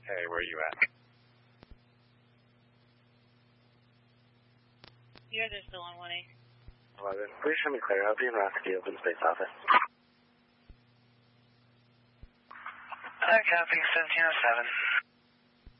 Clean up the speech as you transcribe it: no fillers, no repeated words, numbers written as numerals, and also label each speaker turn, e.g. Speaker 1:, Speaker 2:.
Speaker 1: Hey, where are you at?
Speaker 2: You guys are still on 1A.
Speaker 1: 11. Please show me clear. I'll be in Rocky Open Space Office.
Speaker 3: Copy, 1707.